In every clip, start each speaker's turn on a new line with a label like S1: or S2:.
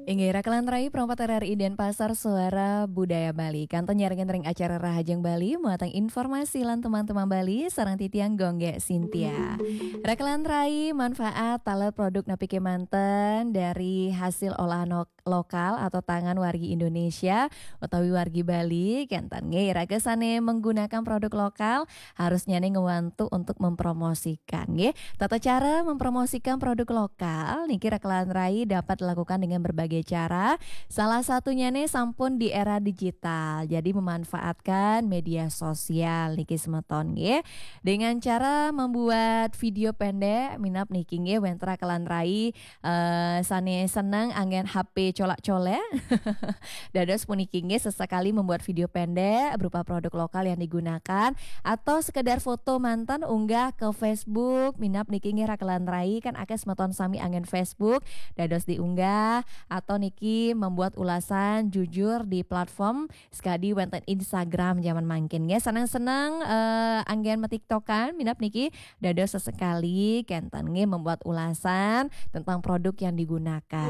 S1: Inggih Rakelan Rai Perompat RRI dan Pasar Suara Budaya Bali. Kanton nyaringin ring acara Rahajang Bali, muatang informasi lan teman-teman Bali, sarang titiang gongge Cynthia. Rakelan Rai manfaat taler produk napi kemanten dari hasil olahan lokal atau tangan wargi Indonesia utawi wargi Bali. Kentan nge ragesane menggunakan produk lokal harusnya nih ngewantu untuk mempromosikan nge. Tata cara mempromosikan produk lokal niki Rakelan Rai dapat dilakukan dengan berbagai cara. Salah satunya nih sampun di era digital. Jadi memanfaatkan media sosial niki semeton nggih. Dengan cara membuat video pendek minap niki nggih wentra Rakelan Rai sane seneng angin HP colak-colek. Dados puniki nggih sesekali membuat video pendek berupa produk lokal yang digunakan atau sekedar foto mantan unggah ke Facebook. Minap niki nggih Rakelan Rai kan akeh semeton sami angin Facebook dados diunggah atau niki membuat ulasan jujur di platform sekadi wonten Instagram zaman mangkin nggih seneng-seneng anggen metiktokan minap niki dados sesekali kenten nggih membuat ulasan tentang produk yang digunakan.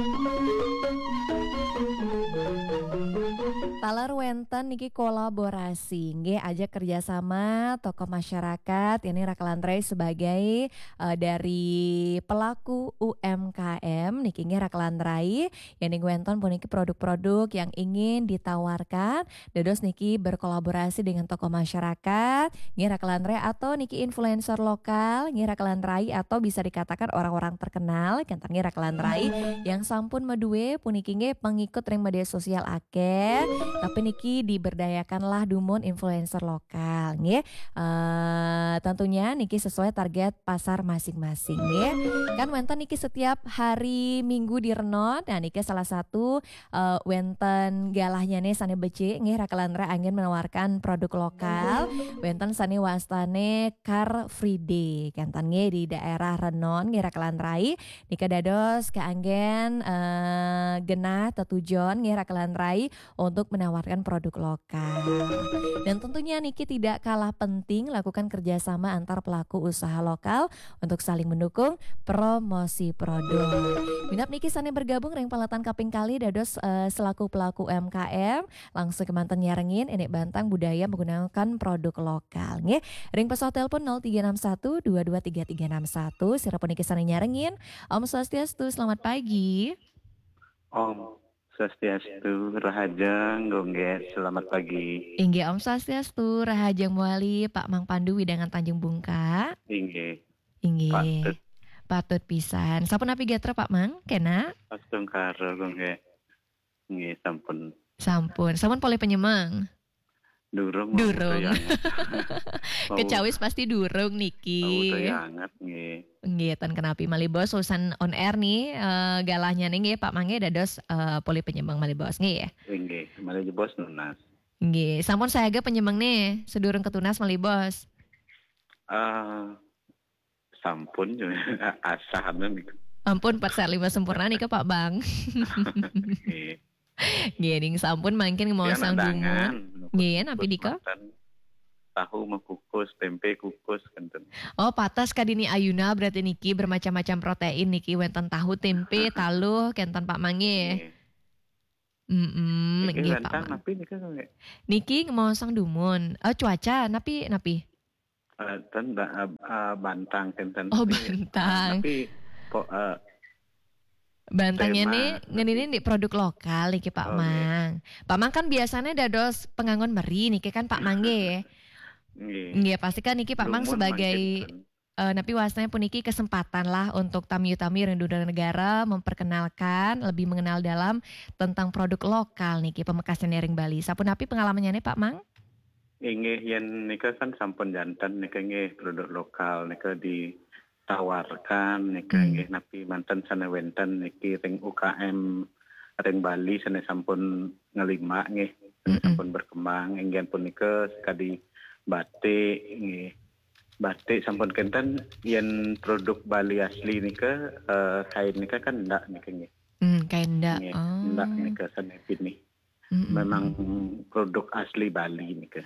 S1: Talar wenten niki kolaborasi nggih ajak kerjasama tokoh masyarakat ini Rakelan Rai sebagai dari pelaku UMKM niki nggih Rakelan Rai yang wenten puniki produk-produk yang ingin ditawarkan dados niki berkolaborasi dengan tokoh masyarakat nggih Rakelan Rai atau niki influencer lokal nggih Rakelan Rai atau bisa dikatakan orang-orang terkenal kenten nggih Rakelan Rai yang sampun medue puniki nggih pengikut ring media sosial akeh tapi niki diberdayakanlah dumun influencer lokal nggih. Tentunya niki sesuai target pasar masing-masing nggih. Kan wenten niki setiap hari Minggu di Renot. Nah niki salah satu wenten galahnya nih sane becik nggih Rakelan Rai angin menawarkan produk lokal. Wenten sane wastane Car Free Day kantan nggih di daerah Renon nggih Rakelan Rai nika dados keanggen genah tetujon nggih Rakelan Rai untuk menawarkan produk lokal. Dan tentunya niki tidak kalah penting lakukan kerjasama antar pelaku usaha lokal untuk saling mendukung promosi produk. Minap niki sane bergabung ring pelatan kaping kali dados selaku pelaku UMKM langsung kemanten nyarengin enek bantang budaya menggunakan produk lokal nggih. Ring pesawat telepon 0361 223361 sirapun niki sane nyarengin. Om Swastiastu, selamat pagi.
S2: Om Swastiastu, Rahajang, Gongge, selamat pagi.
S1: Inggih Om Swastiastu, Rahajang Muali, Pak Mang Pandu Widangan Tanjung Bungka.
S2: Inggih,
S1: Inggih.
S2: patut.
S1: Patut pisan. Sampun api gatra Pak Mang? Kena?
S2: Pastung karo Gongge. Inggih, sampun.
S1: Sampun pole penyemang.
S2: Durung.
S1: Durung. Kecawis pasti durung
S2: Mau
S1: niki.
S2: tayangat, nggih.
S1: Nggih, tan kenapi mali bos urusan on air nih galahnya nih nggih Pak Mangge dados poli penyembang mali bos nggih ya.
S2: Inggih, malah bos nunas.
S1: Nggih, sampun saya ge penyembang nih sedurung ketunas mali bos.
S2: Sampun asahan niku.
S1: Ampun 4/5 sempurna nih ke Pak Bang.
S2: Nggih.
S1: Nggih, sampun mangkin mau sang dumun. Nggih, napi dika?
S2: Tahu mekukus, tempe kukus kenten.
S1: Oh, patas kadini ayuna berarti niki bermacam-macam protein niki wenten tahu, tempe, taluh, kenten Pak Mangge.
S2: Nggih,
S1: Nggih Pak
S2: lantang
S1: Mang.
S2: napi nika nggih.
S1: Niki mau sang dumun. Oh, cuaca napi.
S2: Bantang kenten.
S1: Oh, bantang.
S2: Tapi
S1: Bantangnya
S2: tema,
S1: nih ngeninin di produk lokal niki Pak Mang. Pak Mang kan biasanya dados pengangon meri niki kan Pak Mangge. Nggih, pasti kan niki Pak Mang sebagai napi wasnanya puniki kesempatan lah untuk tamu-tamu yang dari negara memperkenalkan lebih mengenal dalam tentang produk lokal niki pemekasan ring Bali. Sapun napi pengalamannya nih Pak Mang?
S2: Inggih yen nika kan sampun janten nika nggih produk lokal nika ditawarkan nika nggih napi manten sana wenten niki ring UKM ring Bali sana sampun ngelima nggih sampun berkembang ingin pun nika sekadi batik nggih. Batik sampun kenten yen produk Bali asli nika kain nika kan ndak nika nggih.
S1: Kain ndak.
S2: Ndak nika sanepin nih. Memang produk asli Bali nika.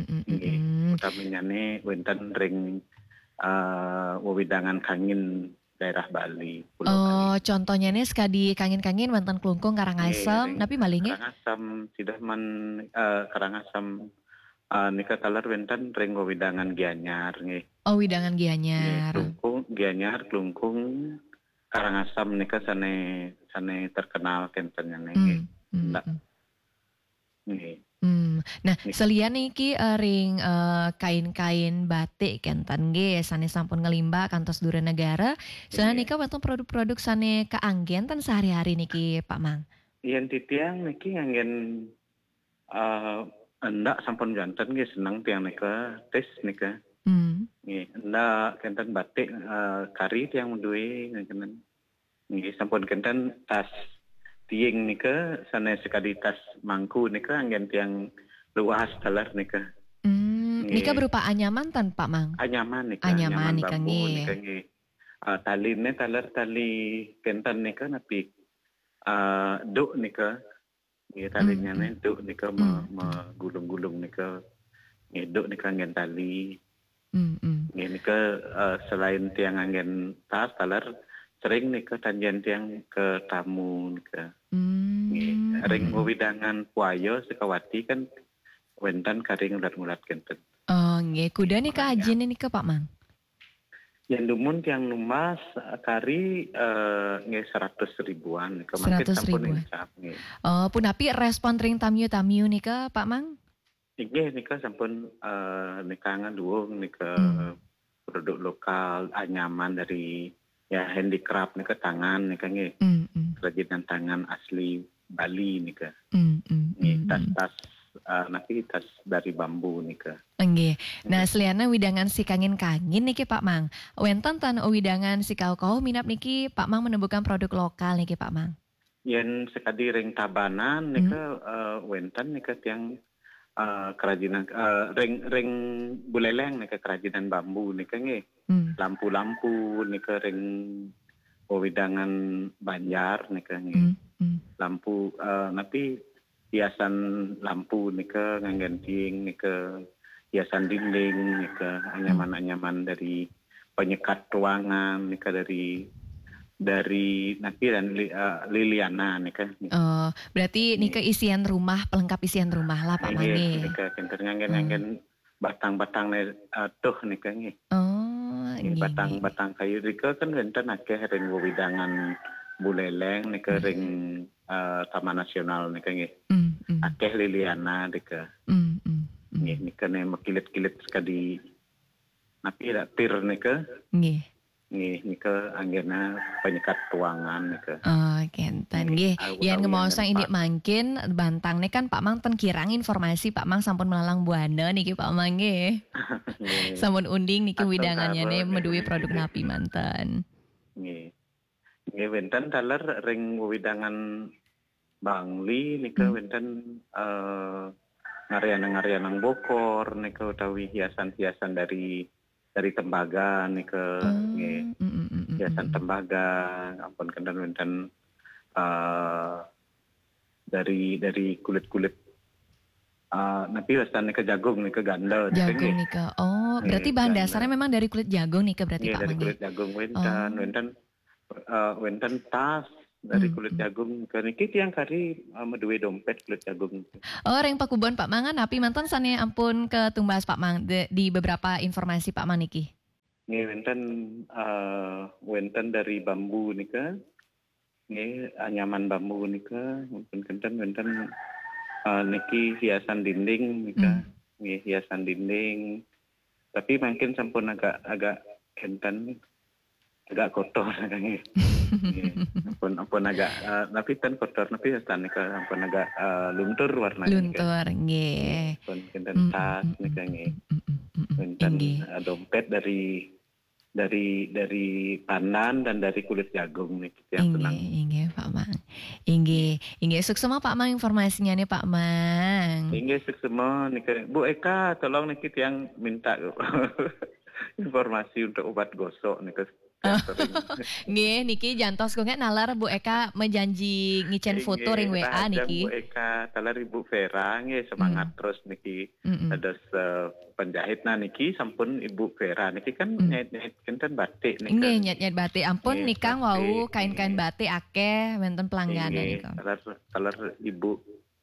S2: Nggih. Utamanya nih wenten ring wewidangan kangin daerah Bali, Pulau Bali.
S1: Oh, contohnya nih sekadi kangin-kangin wonten Klungkung Karangasem,
S2: Ring
S1: napi malih nggih?
S2: Karangasem sidah man Karangasem nika kalar wenten ring wewidangan Gianyar nggih.
S1: Oh, Widangan
S2: Nggih,
S1: Gianyar.
S2: Klungkung Gianyar, Klungkung Karangasem nika sane sane terkenal kenten nggih.
S1: Hmm, hmm,
S2: Ndak
S1: hmm.
S2: nggih.
S1: Nah,
S2: Nik-
S1: selian iki ring kain-kain batik kenten nggih sane sampun ngelimba kantos Dura Negara. Selain
S2: Nggih.
S1: nika wonten produk-produk sane kaanggen ten sehari-hari niki Pak Mang.
S2: Yen titiang niki nganggen eh endak sampun janten nggih seneng tiang nika tes nika.
S1: Hmm.
S2: Nggih, endak kenten batik kari tiang menduwe ngangken. Nggih, sampun kenten tas tiing nika sana sekali tas mangku nika anggen tiang luas talar nika.
S1: Nika
S2: Nggih,
S1: berupa anyaman tan Pak Mang.
S2: anyaman nika,
S1: Anyaman
S2: anyaman
S1: nika
S2: bambu nika
S1: nggih.
S2: nggih. Taline talar tali kenten nika napi duk nika. Nggih,
S1: Hmm,
S2: talinya
S1: hmm,
S2: duk nika
S1: hmm,
S2: megulung-gulung nika. Nggih, duk nika anggen tali.
S1: hmm, hmm.
S2: Nggih, nika selain tiang anggen tas talar sering nika tanjen tiang ke tamu nika.
S1: Hmm,
S2: Ring
S1: hmm.
S2: wewidangan puayo sekawati kan wentan karing ulat-ulat kenten.
S1: Oh, nggih. Kuda nika
S2: Makanya.
S1: ajine nika Pak Mang.
S2: Yang dumun tiang numas kari nge 100 ribuan kemarin
S1: 100
S2: sampun
S1: ribuan.
S2: incap nge.
S1: Oh, punapi respon ring tamyu-tamyu nika Pak Mang?
S2: Nge nika sampun nika ngaduung nika
S1: Hmm,
S2: produk lokal anyaman dari ya handicraft nika tangan nika nge
S1: hmm, hmm,
S2: kerajinan tangan asli Bali nika.
S1: hmm, hmm,
S2: Nge
S1: hmm, hmm.
S2: tas-tas nanti tas dari bambu nika.
S1: Nggih. Nah, seliana widangan si kangin-kangin niki Pak Mang. Wenten tan widangan si kau-kau minap niki Pak Mang menemukan produk lokal niki Pak Mang.
S2: Yen sekadi ring tabanan
S1: Hmm,
S2: nika wenten nika tiang kerajinan ring buleleng nika kerajinan bambu nika nggih.
S1: hmm,
S2: Lampu-lampu nika ring wewidangan Banjar nika nggih.
S1: hmm, hmm,
S2: Lampu napi hiasan lampu nika nganggen ting nika hiasan dinding nika
S1: hmm.
S2: anyaman-anyaman dari penyekat ruangan nika dari napi dan Liliana nika.
S1: Berarti
S2: Nggih.
S1: nika isian rumah, pelengkap isian rumah lah Pak Mang
S2: Nggih,
S1: nggih.
S2: nika kenten
S1: Hmm.
S2: nganggen-nganggen batang-batang tuh nika nggih.
S1: Oh,
S2: Nggih,
S1: nggih, nggih.
S2: batang-batang kayu rika kan wenten akeh ring wewidangan buleleng nika ring Taman Nasional nika nggih.
S1: Hmm, hmm,
S2: Akeh Liliana nika.
S1: hmm, hmm, hmm.
S2: Nggih, nika ne mekilit-kilit sekadi napi tir nika.
S1: Nggih.
S2: Nggih, nika anggena penyekat ruangan nika.
S1: Oh, kenten nggih. Yen
S2: Awi
S1: ngemosong
S2: anggen
S1: ini mangkin Bantang nih kan Pak Mang ten kirang informasi Pak Mang sampun melalang buana niki Pak Mang nggih.
S2: nggih.
S1: Sampun unding niki
S2: Atau
S1: widangannya
S2: karo
S1: nih meduwi
S2: nggih.
S1: produk napi manten.
S2: Nggih. Nggih wenten taler ring wewidangan Bangli nika
S1: Hmm.
S2: wenten ngarian-ngarian Bokor nika utawi hiasan-hiasan dari tembaga nika nggih. Hiasan tembaga ampun kenten wenten dari kulit-kulit napi westan nika jagung nika ganda nika
S1: Jagung
S2: nggih.
S1: nika. Oh, berarti
S2: Nggih,
S1: bahan
S2: ganda.
S1: dasarnya memang dari kulit jagung nika berarti
S2: Nggih,
S1: Pak
S2: dari
S1: Mang nggih.
S2: kulit jagung
S1: Oh.
S2: wenten tas dari
S1: Hmm,
S2: kulit
S1: hmm.
S2: jagung niki tiang kari meduwe dompet kulit jagung.
S1: Oh, ring pakubon Pak Mangan napi mantan sane ampun ketumbas Pak Mang di beberapa informasi Pak Mang niki.
S2: Nggih wenten dari bambu nika. Nggih anyaman bambu nika mungkin kenten wenten niki hiasan dinding nika. Nggih hiasan dinding. Tapi mungkin sampun agak kenten agak kotor nggih. Nggih. Ampun agak tapi ten kotor tapi westan nika ampun agak luntur warnanya nika.
S1: Luntur nggih.
S2: Ampun kenten tas nika nggih. Wenten
S1: Inggih.
S2: dompet dari pandan dan dari kulit jagung nih yang senang.
S1: Inggih Pak Mang. Inggih suksema Pak Mang informasinya nih Pak Mang.
S2: Inggih semua nih Bu Eka tolong nih yang minta informasi untuk obat gosok nih catering.
S1: Nggih niki jantos kok nalar Bu Eka menjanji ngicen foto ring
S2: Nggih,
S1: WA
S2: rahajang Bu
S1: niki.
S2: Eka, talar Ibu Vera nggih semangat
S1: Mm,
S2: terus niki.
S1: mm,
S2: Ada penjahit nah niki sampun Ibu Vera niki kan
S1: mm.
S2: nyait-nyait kinten batik nika
S1: Nggih
S2: niki.
S1: nyet-nyet batik ampun
S2: Nggih,
S1: nikang wau
S2: batik
S1: kain-kain
S2: nggih.
S1: batik akeh wonten pelangganan
S2: Nggih,
S1: niku.
S2: talar Ibu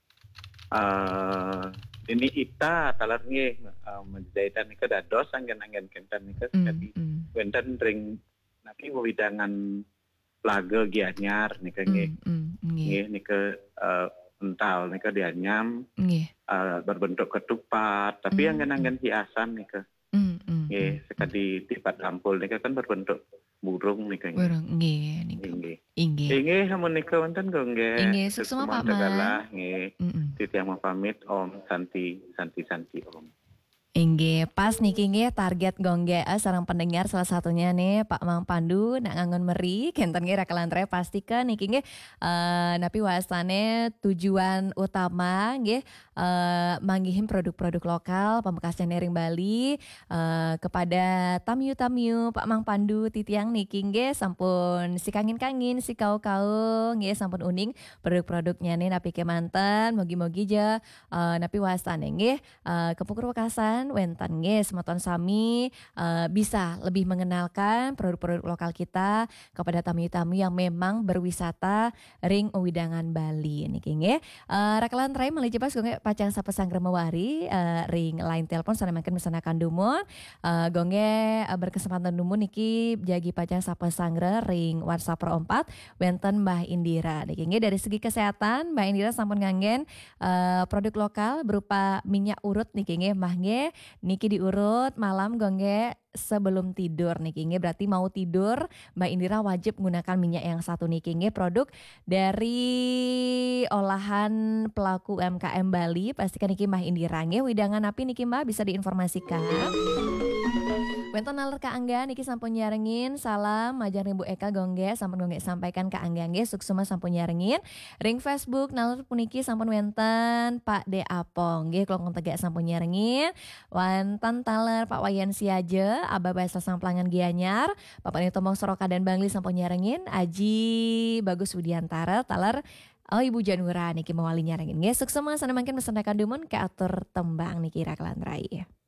S2: eh ini Ita talar nggih menjahitan nika dados anggen-anggen kinten nika
S1: Mm,
S2: sekali
S1: mm,
S2: wonten ring naki wewidangan plaga gianyar nika nggih.
S1: mm, mm, nggih.
S2: Nggih nika ental nika dianyam
S1: Nggih.
S2: berbentuk ketupat, tapi
S1: Mm, mm,
S2: anggen-anggen hiasan nika.
S1: mm, mm, mm,
S2: Nggih,
S1: mm.
S2: sekadi tipat lampul nika kan berbentuk burung nika nggih.
S1: Burung nggih niku.
S2: Nggih.
S1: Inggih.
S2: Inggih sampun nika wonten kok nggih
S1: Inggih suksema
S2: suksemon
S1: Pak Man.
S2: tegalah nggih.
S1: Mm-mm.
S2: Titiang mau pamit Om Santi Om.
S1: Inggih, pas niki nggih target gongge sareng pendengar salah satunya nih Pak Mang Pandu nak ngangon meri kenten nggih rakalantre pastikan niki nggih napi wasane tujuan utama nggih manggihin produk-produk lokal pamekasan nering Bali kepada tamu-tamu Pak Mang Pandu titiang niki nggih sampun si kangin-kangin si kau-kau nggih sampun uning produk-produknya nih napi kemanten mugi-mugi ja napi wasane nggih Kepungkur Wekasan Wentan nggih semeton sami bisa lebih mengenalkan produk-produk lokal kita kepada tamu-tamu yang memang berwisata ring Uwidangan Bali niki nggih. Rakalan trai meuli jepas gongge pacang sapa sangger mewari ring line telepon sanemaken mesanakan dumon gongge berkesempatan dumun niki jagi pacang sapa sangger ring WhatsApp Pro 4 Wenten Mbah Indira niki nggih dari segi kesehatan Mbah Indira sampun nganggen produk lokal berupa minyak urut niki nggih mah nggih niki diurut malam gongge sebelum tidur niki nggih berarti mau tidur Mbak Indira wajib menggunakan minyak yang satu niki nggih produk dari olahan pelaku UMKM Bali pastikan niki Mbah Indira nggih widangan api niki Mbah bisa diinformasikan. Wenten naler Kak Angga niki sampun nyarengin salam majan Ibu Eka gongge sampun gongge sampaikan Kak Angga nggih suksema sampun nyarengin ring Facebook naler puniki sampun wenten Pak De Apong nggih kelongkong tegak sampun nyarengin wonten taler Pak Wayan Siaje Aba Bahasa Samplangan Gianyar Bapak Nitomong Soroka dan Bangli sampun nyarengin Aji Bagus Widiantara taler Oh Ibu Janura niki mawali nyarengin nggih suksema sanemaken mesenakan dumun ke atur tembang niki raklan rai.